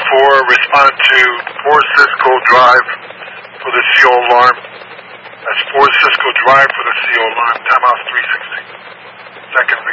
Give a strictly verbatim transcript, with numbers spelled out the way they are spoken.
four, respond to four Cisco Drive for the C O alarm. That's four Cisco Drive for the C O alarm. Timeout three sixteen. Second